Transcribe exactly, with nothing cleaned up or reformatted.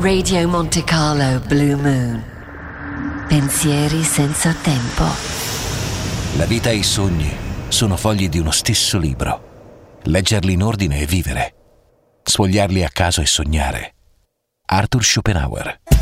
Radio Monte Carlo Blue Moon. Pensieri senza tempo. La vita e i sogni sono fogli di uno stesso libro. Leggerli in ordine e vivere. Sfogliarli a caso e sognare. Arthur Schopenhauer.